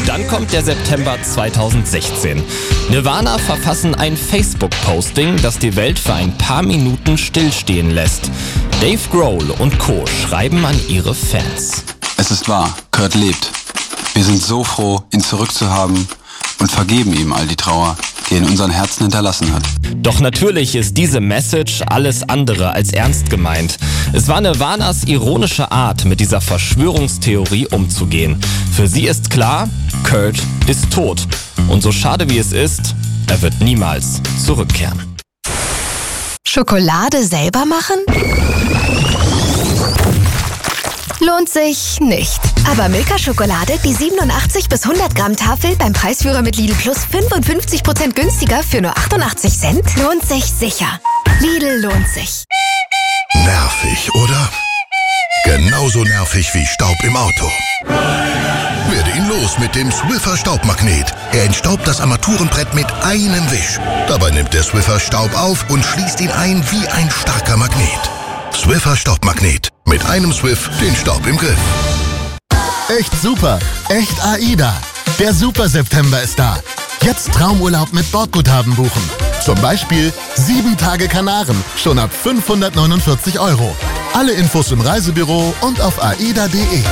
Dann kommt der September 2016. Nirvana verfassen ein Facebook-Posting, das die Welt für ein paar Minuten stillstehen lässt. Dave Grohl und Co. schreiben an ihre Fans. Es ist wahr, Kurt lebt. Wir sind so froh, ihn zurückzuhaben und vergeben ihm all die Trauer, die er in unseren Herzen hinterlassen hat. Doch natürlich ist diese Message alles andere als ernst gemeint. Es war Nirvanas ironische Art, mit dieser Verschwörungstheorie umzugehen. Für sie ist klar, Kurt ist tot. Und so schade wie es ist, er wird niemals zurückkehren. Schokolade selber machen? Lohnt sich nicht. Aber Milka-Schokolade, die 87 bis 100 Gramm Tafel beim Preisführer mit Lidl Plus 55% günstiger für nur 88 Cent, lohnt sich sicher. Lidl lohnt sich. Nervig, oder? Genauso nervig wie Staub im Auto. Werde ihn los mit dem Swiffer Staubmagnet. Er entstaubt das Armaturenbrett mit einem Wisch. Dabei nimmt der Swiffer Staub auf und schließt ihn ein wie ein starker Magnet. Swiffer Staubmagnet. Mit einem Swiff den Staub im Griff. Echt super. Echt AIDA. Der Super September ist da. Jetzt Traumurlaub mit Bordguthaben buchen. Zum Beispiel 7 Tage Kanaren. Schon ab 549 €. Alle Infos im Reisebüro und auf aida.de.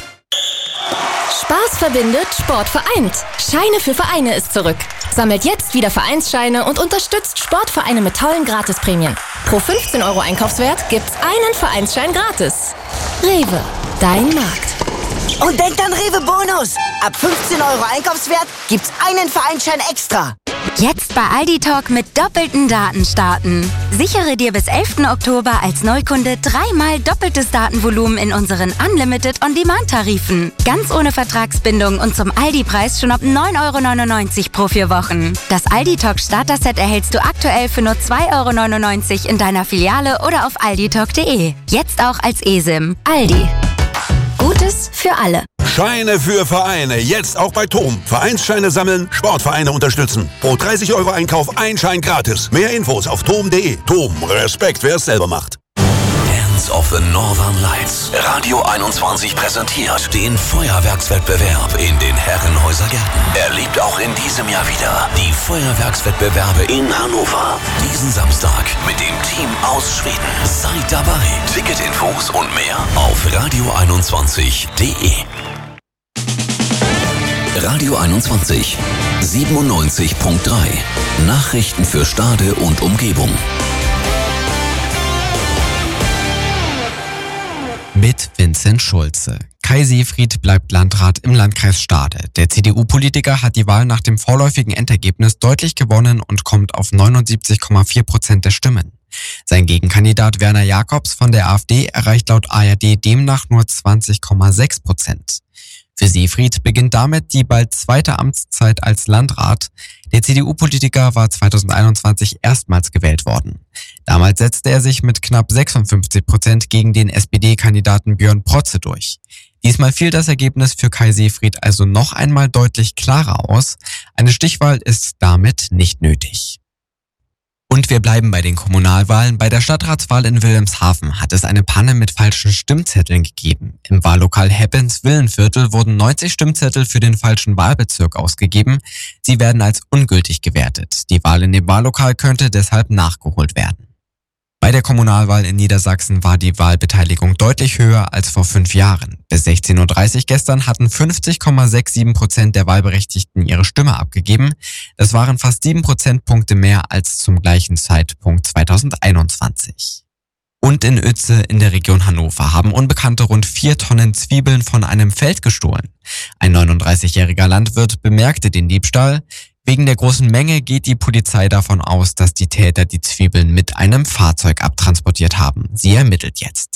Spaß verbindet, Sport vereint. Scheine für Vereine ist zurück. Sammelt jetzt wieder Vereinsscheine und unterstützt Sportvereine mit tollen Gratisprämien. Pro 15 € Einkaufswert gibt's einen Vereinsschein gratis. Rewe, dein Markt. Und denkt an Rewe Bonus. Ab 15 € Einkaufswert gibt's einen Vereinsschein extra. Jetzt bei Aldi Talk mit doppelten Daten starten. Sichere dir bis 11. Oktober als Neukunde 3-mal doppeltes Datenvolumen in unseren Unlimited On-Demand-Tarifen. Ganz ohne Vertragsbindung und zum Aldi-Preis schon ab 9,99 € pro 4 Wochen. Das Aldi Talk Starter-Set erhältst du aktuell für nur 2,99 € in deiner Filiale oder auf alditalk.de. Jetzt auch als eSIM. Aldi. Gutes für alle. Scheine für Vereine, jetzt auch bei TOM. Vereinsscheine sammeln, Sportvereine unterstützen. Pro 30 € Einkauf ein Schein gratis. Mehr Infos auf tom.de. TOM, Respekt, wer es selber macht. Dance of the Northern Lights. Radio 21 präsentiert den Feuerwerkswettbewerb in den Herrenhäuser-Gärten. Erlebt auch in diesem Jahr wieder die Feuerwerkswettbewerbe in Hannover. Diesen Samstag mit dem Team aus Schweden. Seid dabei. Ticketinfos und mehr auf radio21.de. Radio 21 97.3. Nachrichten für Stade und Umgebung. Mit Vincent Schulze. Kai Seefried bleibt Landrat im Landkreis Stade. Der CDU-Politiker hat die Wahl nach dem vorläufigen Endergebnis deutlich gewonnen und kommt auf 79,4% der Stimmen. Sein Gegenkandidat Werner Jacobs von der AfD erreicht laut ARD demnach nur 20,6%. Für Seefried beginnt damit die bald zweite Amtszeit als Landrat. Der CDU-Politiker war 2021 erstmals gewählt worden. Damals setzte er sich mit knapp 56% gegen den SPD-Kandidaten Björn Protze durch. Diesmal fiel das Ergebnis für Kai Seefried also noch einmal deutlich klarer aus. Eine Stichwahl ist damit nicht nötig. Und wir bleiben bei den Kommunalwahlen. Bei der Stadtratswahl in Wilhelmshaven hat es eine Panne mit falschen Stimmzetteln gegeben. Im Wahllokal Heppens-Villenviertel wurden 90 Stimmzettel für den falschen Wahlbezirk ausgegeben. Sie werden als ungültig gewertet. Die Wahl in dem Wahllokal könnte deshalb nachgeholt werden. Bei der Kommunalwahl in Niedersachsen war die Wahlbeteiligung deutlich höher als vor 5 Jahren. Bis 16:30 Uhr gestern hatten 50,67% der Wahlberechtigten ihre Stimme abgegeben. Das waren fast 7 Prozentpunkte mehr als zum gleichen Zeitpunkt 2021. Und in Uetze in der Region Hannover haben Unbekannte rund 4 Tonnen Zwiebeln von einem Feld gestohlen. Ein 39-jähriger Landwirt bemerkte den Diebstahl. Wegen der großen Menge geht die Polizei davon aus, dass die Täter die Zwiebeln mit einem Fahrzeug abtransportiert haben. Sie ermittelt jetzt.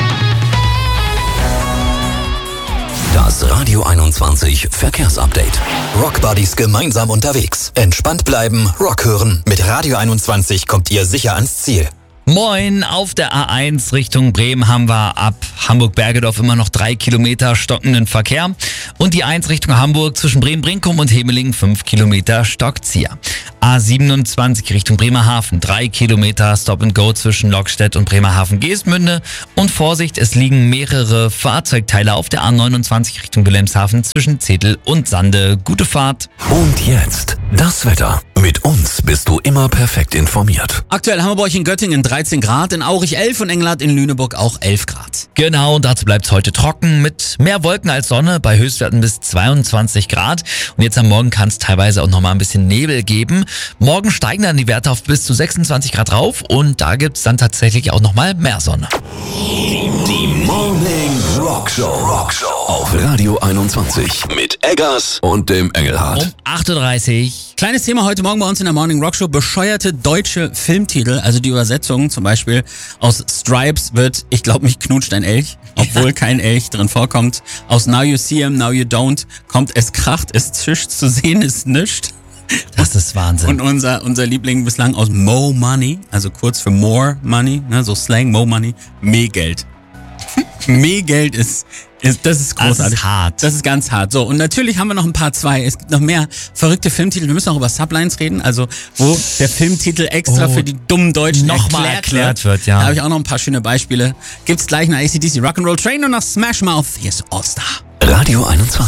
Das Radio 21 Verkehrsupdate. Rock Buddies gemeinsam unterwegs. Entspannt bleiben, Rock hören. Mit Radio 21 kommt ihr sicher ans Ziel. Moin, auf der A1 Richtung Bremen haben wir ab Hamburg-Bergedorf immer noch 3 Kilometer stockenden Verkehr. Und die 1 Richtung Hamburg zwischen Bremen-Brinkum und Hemeling 5 Kilometer Stockzieher. A27 Richtung Bremerhaven, 3 Kilometer Stop and Go zwischen Lokstedt und Bremerhaven-Geestmünde. Und Vorsicht, es liegen mehrere Fahrzeugteile auf der A29 Richtung Wilhelmshaven zwischen Zetel und Sande. Gute Fahrt. Und jetzt das Wetter. Mit uns bist du immer perfekt informiert. Aktuell haben wir bei euch in Göttingen 13 Grad, in Aurich 11 und Engelhardt in Lüneburg auch 11 Grad. Genau, und dazu bleibt es heute trocken mit mehr Wolken als Sonne, bei Höchstwerten bis 22 Grad. Und jetzt am Morgen kann es teilweise auch nochmal ein bisschen Nebel geben. Morgen steigen dann die Werte auf bis zu 26 Grad rauf und da gibt es dann tatsächlich auch nochmal mehr Sonne. Die Morning Rockshow auf Radio 21 mit Eggers und dem Engelhardt. Um 8.30 Uhr. Kleines Thema heute Morgen bei uns in der Morning Rockshow. Bescheuerte deutsche Filmtitel, also die Übersetzung zum Beispiel aus Stripes wird, ich glaube, mich knutscht ein Elch, obwohl kein Elch drin vorkommt. Aus Now You See Him, Now You Don't kommt es kracht, es zischt, zu sehen ist nischt. Das ist Wahnsinn. Und unser Liebling bislang aus Mo Money, also kurz für More Money, ne, so Slang, Mo Money, Geld. Geld ist das ist großartig. Das ist hart. Das ist ganz hart. So, und natürlich haben wir noch ein paar zwei. Es gibt noch mehr verrückte Filmtitel. Wir müssen auch über Sublines reden, also wo der Filmtitel extra für die dummen Deutschen nochmal erklärt wird. Ja. Da habe ich auch noch ein paar schöne Beispiele. Gibt's gleich nach AC/DC Rock'n'Roll Train und nach Smash Mouth. Hier ist All Star. Radio 21.